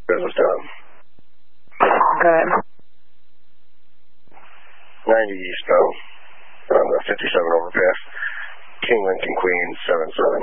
Business done. Good. 90 eastbound on the 57 overpass. King Lincoln Queen 77.